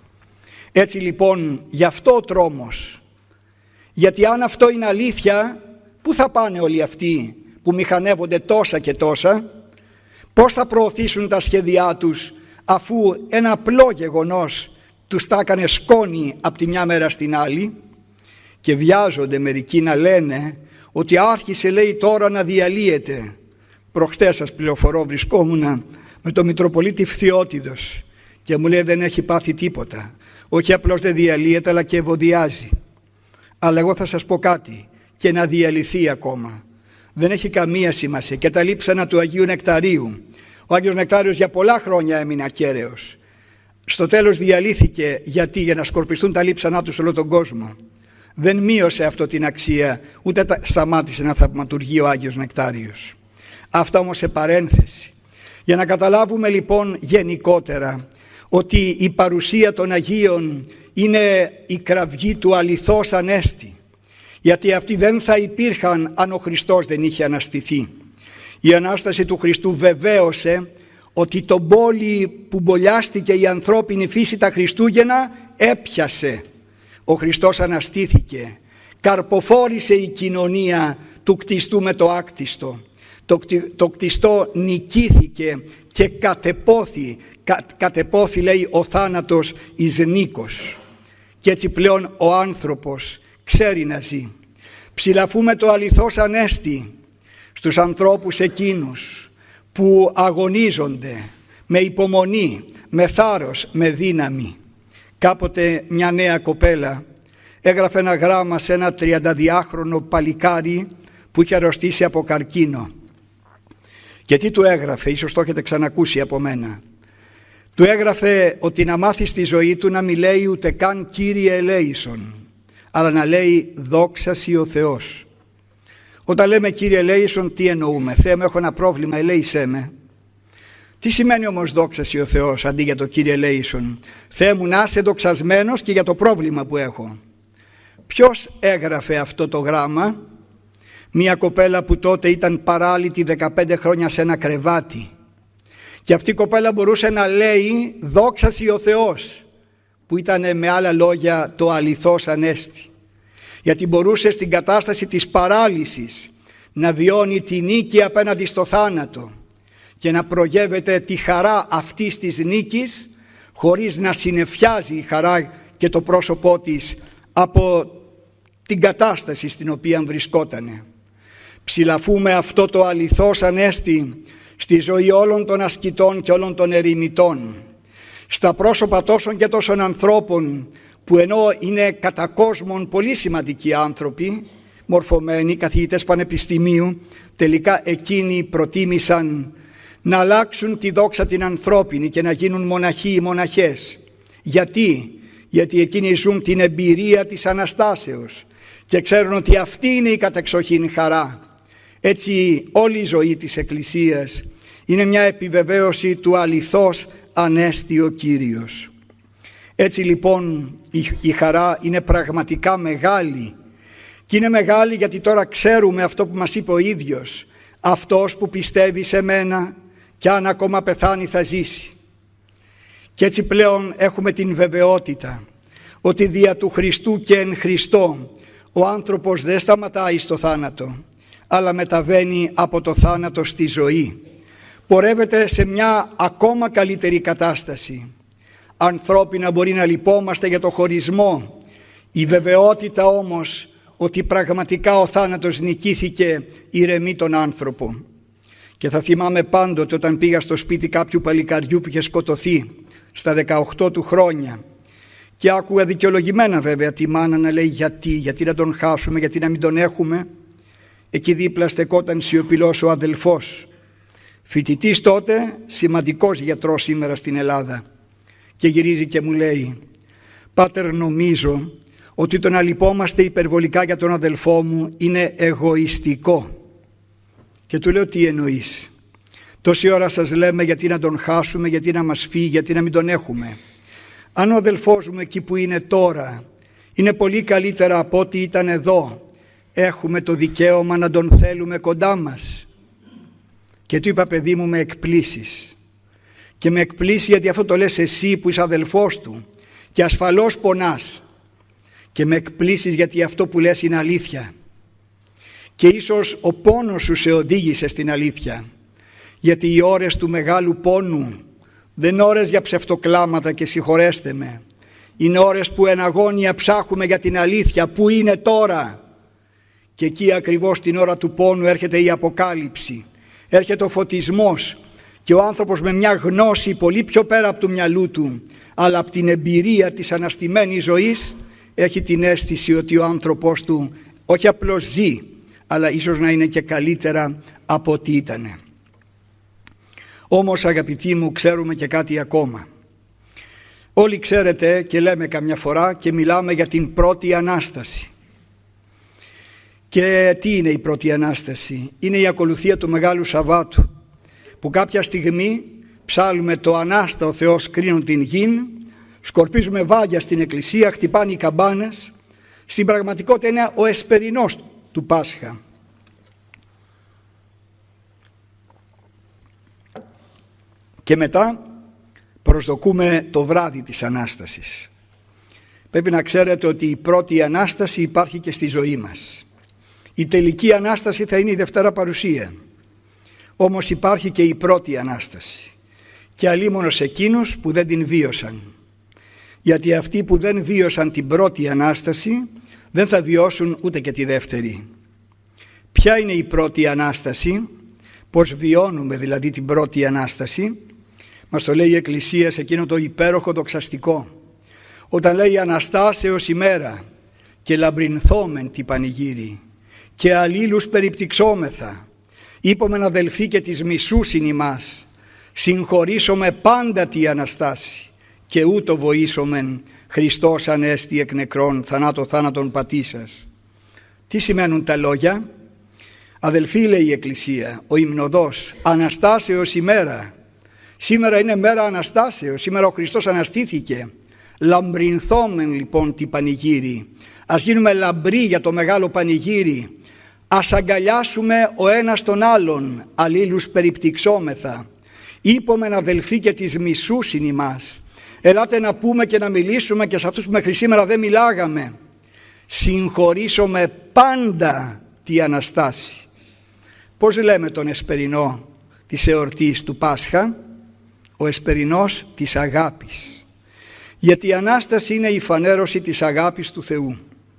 Έτσι λοιπόν, γι' αυτό ο τρόμος, γιατί αν αυτό είναι αλήθεια, πού θα πάνε όλοι αυτοί που μηχανεύονται τόσα και τόσα? Πώς θα προωθήσουν τα σχέδιά τους, αφού ένα απλό γεγονός τους τα έκανε σκόνη από τη μια μέρα στην άλλη? Και βιάζονται μερικοί να λένε ότι άρχισε, λέει, τώρα να διαλύεται. Προχτές, σας πληροφορώ, βρισκόμουν με τον Μητροπολίτη Φθιώτιδος και μου λέει δεν έχει πάθει τίποτα. Όχι απλώς δεν διαλύεται, αλλά και ευωδιάζει. Αλλά εγώ θα σας πω κάτι, και να διαλυθεί ακόμα δεν έχει καμία σημασία. Και τα λείψανα του Αγίου Νεκταρίου, ο Άγιος Νεκτάριος για πολλά χρόνια έμεινε ακέραιος. Στο τέλος διαλύθηκε, γιατί? Για να σκορπιστούν τα λείψανά του σε όλο τον κόσμο. Δεν μείωσε αυτό την αξία, ούτε σταμάτησε να θαυματουργεί ο Άγιος Νεκτάριος. Αυτά όμως σε παρένθεση. Για να καταλάβουμε λοιπόν γενικότερα ότι η παρουσία των Αγίων είναι η κραυγή του αληθώς Ανέστη, γιατί αυτοί δεν θα υπήρχαν αν ο Χριστός δεν είχε αναστηθεί. Η Ανάσταση του Χριστού βεβαίωσε ότι τον πόλη που μπολιάστηκε η ανθρώπινη φύση τα Χριστούγεννα έπιασε. Ο Χριστός αναστήθηκε, καρποφόρησε η κοινωνία του κτιστού με το άκτιστο. Το, το κτιστό νικήθηκε και κατεπόθη, κα, κατεπόθη λέει ο θάνατος εις νίκος. Και έτσι πλέον ο άνθρωπος ξέρει να ζει. Ψηλαφούμε το αληθώς Ανέστη στους ανθρώπους εκείνους που αγωνίζονται με υπομονή, με θάρρος, με δύναμη. Κάποτε μια νέα κοπέλα έγραφε ένα γράμμα σε ένα τριανταδιάχρονο παλικάρι που είχε αρρωστήσει από καρκίνο. Και τι του έγραφε? Ίσως το έχετε ξανακούσει από μένα. Του έγραφε ότι να μάθει στη ζωή του να μην λέει ούτε καν Κύριε ελέησον, αλλά να λέει δόξα σοι ο Θεός. Όταν λέμε Κύριε ελέησον, τι εννοούμε? Θεέ μου, έχω ένα πρόβλημα, ελέησέ με. Τι σημαίνει όμως δόξα σοι ο Θεός αντί για το Κύριε ελέησον? Θεέ μου, να είσαι δοξασμένος και για το πρόβλημα που έχω. Ποιος έγραφε αυτό το γράμμα? Μια κοπέλα που τότε ήταν παράλυτη δεκαπέντε χρόνια σε ένα κρεβάτι. Και αυτή η κοπέλα μπορούσε να λέει δόξα σοι ο Θεός, που ήταν με άλλα λόγια το αληθώς Ανέστη. Γιατί μπορούσε στην κατάσταση της παράλυσης να βιώνει τη νίκη απέναντι στο θάνατο και να προγεύεται τη χαρά αυτής της νίκης, χωρίς να συννεφιάζει η χαρά και το πρόσωπό της από την κατάσταση στην οποία βρισκότανε. Ψηλαφούμε αυτό το αληθώς Ανέστη στη ζωή όλων των ασκητών και όλων των ερημητών, στα πρόσωπα τόσων και τόσων ανθρώπων που ενώ είναι κατά κόσμον πολύ σημαντικοί άνθρωποι, μορφωμένοι, καθηγητές πανεπιστημίου, τελικά εκείνοι προτίμησαν να αλλάξουν τη δόξα την ανθρώπινη και να γίνουν μοναχοί ή μοναχές. Γιατί? Γιατί εκείνοι ζουν την εμπειρία της Αναστάσεως και ξέρουν ότι αυτή είναι η κατεξοχήν χαρά. Έτσι όλη η ζωή της Εκκλησίας είναι μια επιβεβαίωση του αληθώς Ανέστη ο Κύριος. Έτσι λοιπόν η, η χαρά είναι πραγματικά μεγάλη, και είναι μεγάλη γιατί τώρα ξέρουμε αυτό που μας είπε ο ίδιος. Αυτός που πιστεύει σε μένα κι αν ακόμα πεθάνει θα ζήσει. Και έτσι πλέον έχουμε την βεβαιότητα ότι δια του Χριστού και εν Χριστώ ο άνθρωπος δεν σταματάει στο θάνατο, αλλά μεταβαίνει από το θάνατο στη ζωή. Πορεύεται σε μια ακόμα καλύτερη κατάσταση. Ανθρώπινα μπορεί να λυπόμαστε για το χωρισμό. Η βεβαιότητα όμως ότι πραγματικά ο θάνατος νικήθηκε ηρεμεί τον άνθρωπο. Και θα θυμάμαι πάντοτε όταν πήγα στο σπίτι κάποιου παλικαριού που είχε σκοτωθεί στα δεκαοκτώ του χρόνια και άκουγα δικαιολογημένα βέβαια τη μάνα να λέει γιατί, γιατί να τον χάσουμε, γιατί να μην τον έχουμε. Εκεί δίπλα στεκόταν σιωπηλός ο αδελφός, φοιτητής τότε, σημαντικός γιατρός σήμερα στην Ελλάδα, και γυρίζει και μου λέει «Πάτερ, νομίζω ότι το να λυπόμαστε υπερβολικά για τον αδελφό μου είναι εγωιστικό». Και του λέω «Τι εννοείς? Τόση ώρα σας λέμε γιατί να τον χάσουμε, γιατί να μας φύγει, γιατί να μην τον έχουμε. Αν ο αδελφός μου εκεί που είναι τώρα είναι πολύ καλύτερα από ό,τι ήταν εδώ, έχουμε το δικαίωμα να τον θέλουμε κοντά μας». Και του είπα «Παιδί μου, με εκπλήσεις». Και με εκπλήσει γιατί αυτό το λες εσύ που είσαι αδελφός του και ασφαλώς πονάς. Και με εκπλήσεις γιατί αυτό που λες είναι αλήθεια. Και ίσως ο πόνος σου σε οδήγησε στην αλήθεια. Γιατί οι ώρες του μεγάλου πόνου δεν είναι ώρες για ψευτοκλάματα και συγχωρέστε με. Είναι ώρες που εν αγώνια ψάχνουμε για την αλήθεια που είναι τώρα. Και εκεί ακριβώς την ώρα του πόνου έρχεται η αποκάλυψη. Έρχεται ο φωτισμός. Και ο άνθρωπος με μια γνώση πολύ πιο πέρα από του μυαλού του, αλλά από την εμπειρία της αναστημένης ζωής, έχει την αίσθηση ότι ο άνθρωπος του όχι απλώς ζει, αλλά ίσως να είναι και καλύτερα από ό,τι ήτανε. Όμως αγαπητοί μου, ξέρουμε και κάτι ακόμα. Όλοι ξέρετε και λέμε καμιά φορά και μιλάμε για την πρώτη Ανάσταση. Και τι είναι η πρώτη Ανάσταση? Είναι η ακολουθία του Μεγάλου Σαββάτου, που κάποια στιγμή ψάλουμε το «Ανάστα ο Θεός κρίνουν την γην», σκορπίζουμε βάγια στην εκκλησία, χτυπάνε οι καμπάνες. Στην πραγματικότητα είναι ο εσπερινός του Πάσχα. Και μετά προσδοκούμε το βράδυ της Ανάστασης. Πρέπει να ξέρετε ότι η πρώτη Ανάσταση υπάρχει και στη ζωή μας. Η τελική Ανάσταση θα είναι η Δευτέρα Παρουσία. Όμως υπάρχει και η πρώτη Ανάσταση και αλίμονος εκείνους που δεν την βίωσαν. Γιατί αυτοί που δεν βίωσαν την πρώτη Ανάσταση δεν θα βιώσουν ούτε και τη δεύτερη. Ποια είναι η πρώτη Ανάσταση? Πώς βιώνουμε δηλαδή την πρώτη Ανάσταση? Μας το λέει η Εκκλησία σε εκείνο το υπέροχο δοξαστικό. Όταν λέει «Αναστάσεως ημέρα και λαμπρινθόμεν τη πανηγύρι και αλλήλους περιπτυξόμεθα, είπομεν αδελφοί και της μισούσιν ημάς, συγχωρήσομε πάντα τη Αναστάση και ούτω βοήσομεν Χριστός ανέστη εκ νεκρών θανάτω θάνατον πατήσας». Τι σημαίνουν τα λόγια? Αδελφοί, λέει η Εκκλησία, ο υμνοδός, Αναστάσεως ημέρα. Σήμερα είναι μέρα Αναστάσεως, σήμερα ο Χριστός αναστήθηκε. Λαμπρινθόμεν λοιπόν τη πανηγύρι. Ας γίνουμε λαμπροί για το μεγάλο πανηγύρι. Ας αγκαλιάσουμε ο ένας τον άλλον, αλλήλους περιπτυξόμεθα. Είπομεν αδελφοί και της μισούσιν ημάς. Ελάτε να πούμε και να μιλήσουμε και σε αυτούς που μέχρι σήμερα δεν μιλάγαμε. Συγχωρήσομε πάντα τη Αναστάση. Πώς λέμε τον εσπερινό της εορτής του Πάσχα? Ο εσπερινός της αγάπης. Γιατί η Ανάσταση είναι η φανέρωση της αγάπης του Θεού.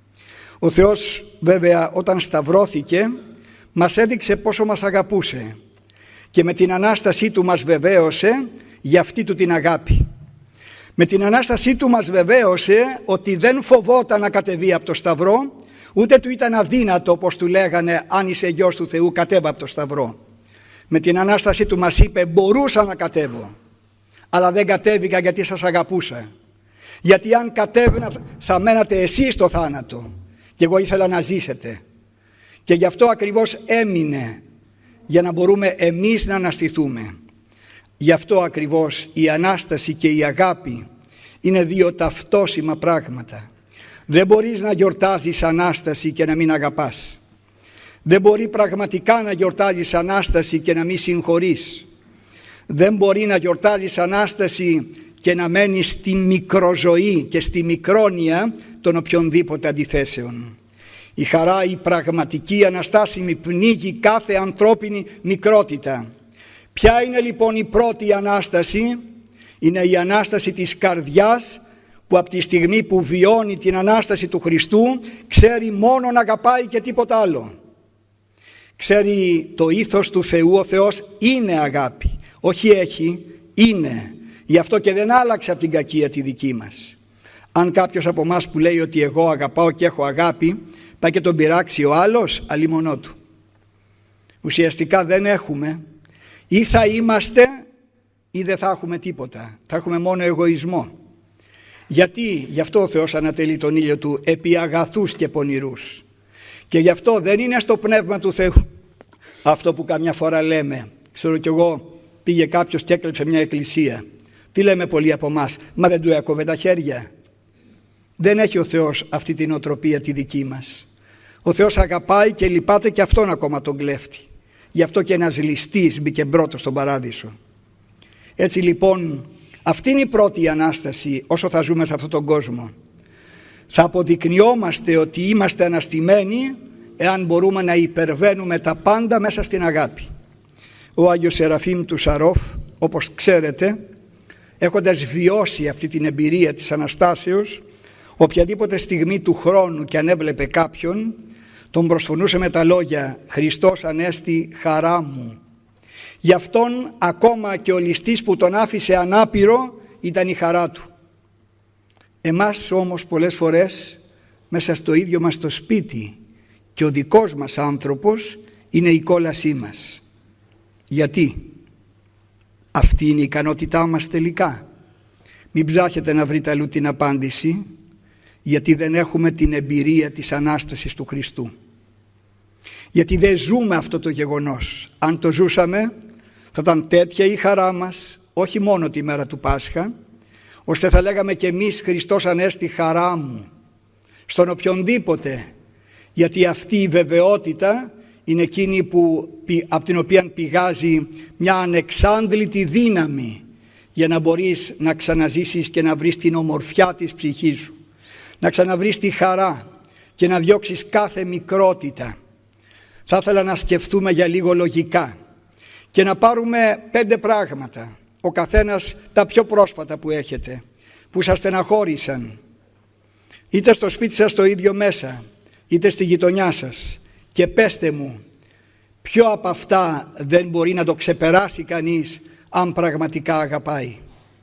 Ο Θεός βέβαια όταν σταυρώθηκε μας έδειξε πόσο μας αγαπούσε και με την Ανάστασή Του μας βεβαίωσε για αυτή Του την αγάπη. Με την Ανάστασή Του μας βεβαίωσε ότι δεν φοβόταν να κατεβεί από το σταυρό, ούτε του ήταν αδύνατο όπως του λέγανε «Αν είσαι γιος του Θεού κατέβα από το σταυρό». Με την Ανάστασή Του μας είπε «Μπορούσα να κατέβω, αλλά δεν κατέβηκα γιατί σας αγαπούσα. Γιατί αν κατέβαινα θα μένατε εσείς στο θάνατο και εγώ ήθελα να ζήσετε». Και γι' αυτό ακριβώς έμεινε, για να μπορούμε εμείς να αναστηθούμε. Γι' αυτό ακριβώς η Ανάσταση και η αγάπη είναι δύο ταυτόσιμα πράγματα. Δεν μπορείς να γιορτάζεις Ανάσταση και να μην αγαπάς. Δεν μπορεί πραγματικά να γιορτάζεις Ανάσταση και να μην συγχωρείς. Δεν μπορεί να γιορτάζεις Ανάσταση και να μένεις στη μικροζωή και στη μικρόνοια των οποιονδήποτε αντιθέσεων. Η χαρά, η πραγματική αναστάσιμη, πνίγει κάθε ανθρώπινη μικρότητα. Ποια είναι λοιπόν η πρώτη Ανάσταση? Είναι η Ανάσταση της καρδιάς, που από τη στιγμή που βιώνει την Ανάσταση του Χριστού ξέρει μόνο να αγαπάει και τίποτα άλλο. Ξέρει το ήθος του Θεού. Ο Θεός είναι αγάπη, όχι έχει, είναι. Γι' αυτό και δεν άλλαξε από την κακία τη δική μας. Αν κάποιος από εμάς που λέει ότι εγώ αγαπάω και έχω αγάπη, πάει και τον πειράξει ο άλλος, αλίμονό του. Ουσιαστικά δεν έχουμε, ή θα είμαστε ή δεν θα έχουμε τίποτα. Θα έχουμε μόνο εγωισμό. Γιατί? Γι' αυτό ο Θεός ανατελεί τον ήλιο του επί αγαθούς και πονηρούς. Και γι' αυτό δεν είναι στο πνεύμα του Θεού αυτό που καμιά φορά λέμε. Ξέρω κι εγώ, πήγε κάποιος και έκλεψε μια εκκλησία. Τι λέμε πολλοί από εμάς? Μα δεν του έκοβε τα χέρια? Δεν έχει ο Θεός αυτή την οτροπία τη δική μας. Ο Θεός αγαπάει και λυπάται και αυτόν ακόμα τον κλέφτη. Γι' αυτό και ένας ληστής μπήκε πρώτος στον παράδεισο. Έτσι λοιπόν, αυτή είναι η πρώτη Ανάσταση όσο θα ζούμε σε αυτόν τον κόσμο. Θα αποδεικνυόμαστε ότι είμαστε αναστημένοι εάν μπορούμε να υπερβαίνουμε τα πάντα μέσα στην αγάπη. Ο Άγιος Σεραφείμ του Σαρόφ, όπως ξέρετε, έχοντας βιώσει αυτή την εμπειρία της Αναστάσεως, οποιαδήποτε στιγμή του χρόνου και αν έβλεπε κάποιον, τον προσφωνούσε με τα λόγια «Χριστός ανέστη χαρά μου». Γι' αυτόν ακόμα και ο ληστής που τον άφησε ανάπηρο ήταν η χαρά του. Εμάς όμως πολλές φορές μέσα στο ίδιο μας το σπίτι και ο δικός μας άνθρωπος είναι η κόλασή μας. Γιατί? Αυτή είναι η ικανότητά μας τελικά? Μην ψάχετε να βρείτε αλλού την απάντηση, γιατί δεν έχουμε την εμπειρία της Ανάστασης του Χριστού. Γιατί δεν ζούμε αυτό το γεγονός. Αν το ζούσαμε θα ήταν τέτοια η χαρά μας, όχι μόνο τη μέρα του Πάσχα, ώστε θα λέγαμε και εμείς «Χριστός ανέστη χαρά μου» στον οποιονδήποτε, γιατί αυτή η βεβαιότητα είναι εκείνη που, από την οποία πηγάζει μια ανεξάντλητη δύναμη για να μπορείς να ξαναζήσεις και να βρεις την ομορφιά της ψυχής σου, να ξαναβρεις τη χαρά και να διώξεις κάθε μικρότητα. Θα ήθελα να σκεφτούμε για λίγο λογικά και να πάρουμε πέντε πράγματα, ο καθένας τα πιο πρόσφατα που έχετε, που σας στεναχώρησαν, είτε στο σπίτι σας το ίδιο μέσα, είτε στη γειτονιά σας, και πέστε μου ποιο από αυτά δεν μπορεί να το ξεπεράσει κανείς αν πραγματικά αγαπάει.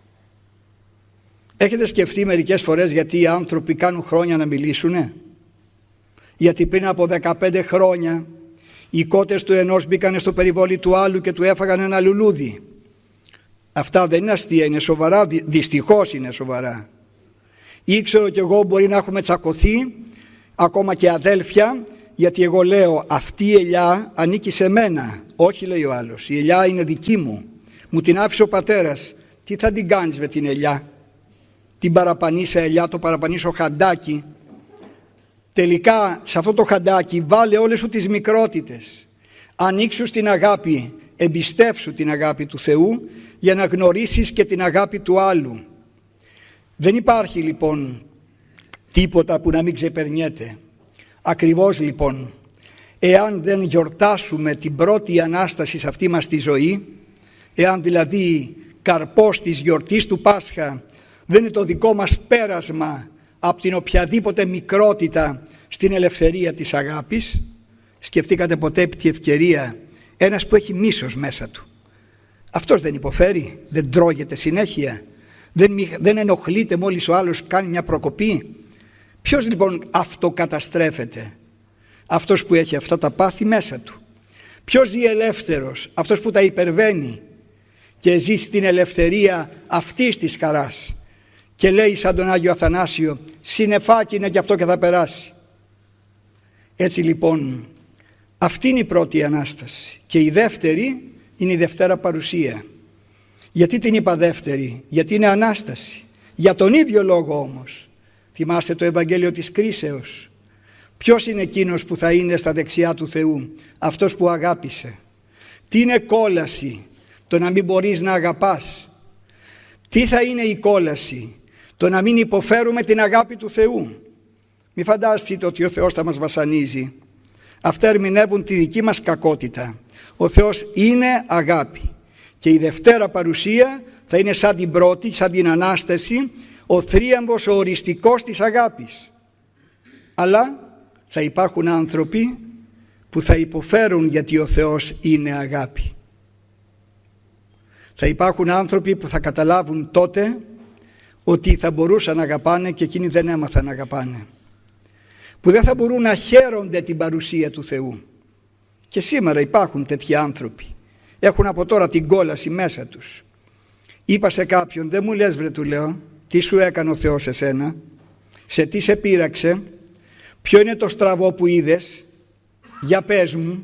Έχετε σκεφτεί μερικές φορές γιατί οι άνθρωποι κάνουν χρόνια να μιλήσουνε? Γιατί πριν από δεκαπέντε χρόνια οι κότες του ενός μπήκανε στο περιβόλι του άλλου και του έφαγαν ένα λουλούδι. Αυτά δεν είναι αστεία, είναι σοβαρά, δυστυχώς είναι σοβαρά. Ήξερα κι εγώ μπορεί να έχουμε τσακωθεί, ακόμα και αδέλφια, γιατί εγώ λέω αυτή η ελιά ανήκει σε μένα. Όχι, λέει ο άλλος, η ελιά είναι δική μου, μου την άφησε ο πατέρας. Τι θα την κάνεις με την ελιά? Την παραπανήσα ελιά, το παραπανήσω χαντάκι. Τελικά σε αυτό το χαντάκι βάλε όλες σου τις μικρότητες. Ανοίξου στην αγάπη, εμπιστεύσου την αγάπη του Θεού για να γνωρίσεις και την αγάπη του άλλου. Δεν υπάρχει λοιπόν τίποτα που να μην ξεπερνιέται. Ακριβώς λοιπόν, εάν δεν γιορτάσουμε την πρώτη Ανάσταση σε αυτή μας τη ζωή, εάν δηλαδή καρπός της γιορτής του Πάσχα δεν είναι το δικό μας πέρασμα από την οποιαδήποτε μικρότητα στην ελευθερία της αγάπης, σκεφτήκατε ποτέ επί τη ευκαιρία ένας που έχει μίσος μέσα του, αυτός δεν υποφέρει, δεν τρώγεται συνέχεια, δεν, δεν ενοχλείται μόλις ο άλλος κάνει μια προκοπή? Ποιος λοιπόν αυτοκαταστρέφεται? Αυτός που έχει αυτά τα πάθη μέσα του. Ποιος ζει ελεύθερος? Αυτός που τα υπερβαίνει και ζει στην ελευθερία αυτής της χαράς και λέει σαν τον Άγιο Αθανάσιο, συννεφάκι είναι και αυτό και θα περάσει. Έτσι λοιπόν αυτή είναι η πρώτη Ανάσταση και η δεύτερη είναι η Δευτέρα Παρουσία. Γιατί την είπα δεύτερη? Γιατί είναι Ανάσταση. Για τον ίδιο λόγο όμως. Θυμάστε το Ευαγγέλιο της Κρίσεως Ποιος είναι εκείνος που θα είναι στα δεξιά του Θεού? Αυτός που αγάπησε. Τι είναι κόλαση? Το να μην μπορείς να αγαπάς. Τι θα είναι η κόλαση? Το να μην υποφέρουμε την αγάπη του Θεού. Μη φανταστείτε ότι ο Θεός θα μας βασανίζει. Αυτά ερμηνεύουν τη δική μας κακότητα. Ο Θεός είναι αγάπη. Και η Δευτέρα παρουσία θα είναι σαν την πρώτη, σαν την Ανάσταση, ο θρίαμβος, ο οριστικός της αγάπης. Αλλά θα υπάρχουν άνθρωποι που θα υποφέρουν γιατί ο Θεός είναι αγάπη. Θα υπάρχουν άνθρωποι που θα καταλάβουν τότε ότι θα μπορούσαν να αγαπάνε και εκείνοι δεν έμαθαν να αγαπάνε. Που δεν θα μπορούν να χαίρονται την παρουσία του Θεού. Και σήμερα υπάρχουν τέτοιοι άνθρωποι. Έχουν από τώρα την κόλαση μέσα τους. Είπα σε κάποιον, δεν μου λες βρε, του λέω, τι σου έκανε ο Θεός εσένα, σε τι σε πείραξε, ποιο είναι το στραβό που είδες, για πες μου.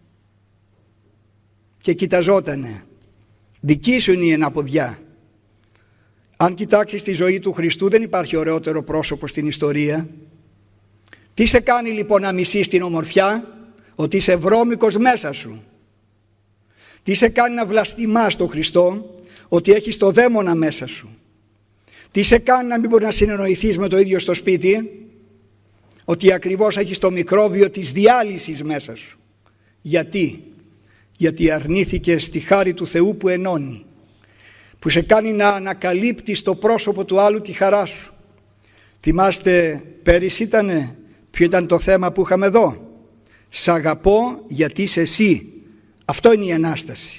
Και κοιταζότανε. Δική σου είναι η εναποδιά. Αν κοιτάξεις τη ζωή του Χριστού, δεν υπάρχει ωραιότερο πρόσωπο στην ιστορία. Τι σε κάνει λοιπόν να μισείς την ομορφιά? Ότι είσαι βρώμικος μέσα σου. Τι σε κάνει να βλαστημάς τον Χριστό? Ότι έχεις το δαίμονα μέσα σου. Τι σε κάνει να μην μπορείς να συνεννοηθείς με το ίδιο στο σπίτι? Ότι ακριβώς έχεις το μικρόβιο της διάλυσης μέσα σου. Γιατί? Γιατί αρνήθηκες τη χάρη του Θεού που ενώνει, που σε κάνει να ανακαλύπτεις το πρόσωπο του άλλου τη χαρά σου. Θυμάστε πέρυσι ήτανε, ποιο ήταν το θέμα που είχαμε εδώ? Σ' αγαπώ γιατί είσαι εσύ. Αυτό είναι η Ανάσταση.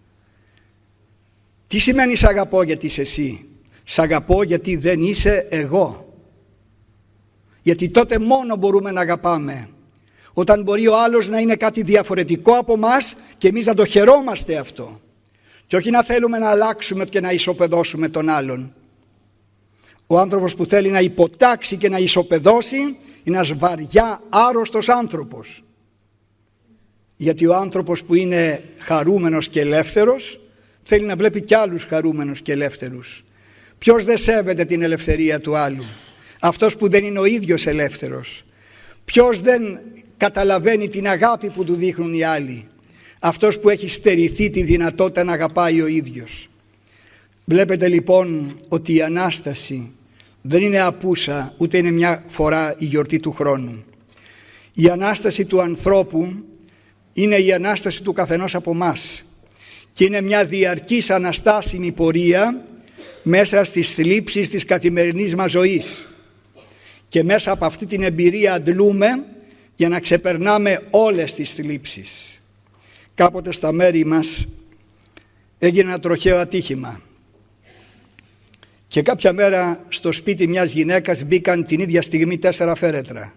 Τι σημαίνει σ' αγαπώ γιατί είσαι εσύ? Σ' αγαπώ γιατί δεν είσαι εγώ. Γιατί τότε μόνο μπορούμε να αγαπάμε. Όταν μπορεί ο άλλος να είναι κάτι διαφορετικό από μας και εμείς να το χαιρόμαστε αυτό. Και όχι να θέλουμε να αλλάξουμε και να ισοπεδώσουμε τον άλλον. Ο άνθρωπος που θέλει να υποτάξει και να ισοπεδώσει είναι ένας βαριά άρρωστος άνθρωπος. Γιατί ο άνθρωπος που είναι χαρούμενος και ελεύθερος θέλει να βλέπει κι άλλους χαρούμενους και ελεύθερους. Ποιος δεν σέβεται την ελευθερία του άλλου? Αυτός που δεν είναι ο ίδιος ελεύθερος. Ποιος δεν καταλαβαίνει την αγάπη που του δείχνουν οι άλλοι? Αυτός που έχει στερηθεί τη δυνατότητα να αγαπάει ο ίδιος. Βλέπετε λοιπόν ότι η Ανάσταση δεν είναι απούσα, ούτε είναι μια φορά η γιορτή του χρόνου. Η Ανάσταση του ανθρώπου είναι η Ανάσταση του καθενός από μας και είναι μια διαρκής αναστάσιμη πορεία μέσα στις θλίψεις της καθημερινής μας ζωής, και μέσα από αυτή την εμπειρία αντλούμε για να ξεπερνάμε όλες τις θλίψεις. Κάποτε στα μέρη μας έγινε ένα τροχαίο ατύχημα και κάποια μέρα στο σπίτι μιας γυναίκας μπήκαν την ίδια στιγμή τέσσερα φέρετρα.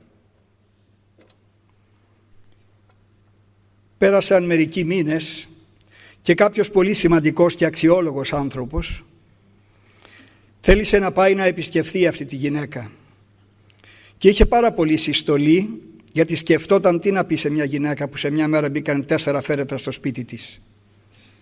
Πέρασαν μερικοί μήνες και κάποιος πολύ σημαντικός και αξιόλογος άνθρωπος θέλησε να πάει να επισκεφθεί αυτή τη γυναίκα και είχε πάρα πολύ συστολή, γιατί σκεφτόταν τι να πει σε μια γυναίκα που σε μια μέρα μπήκαν τέσσερα φέρετρα στο σπίτι της.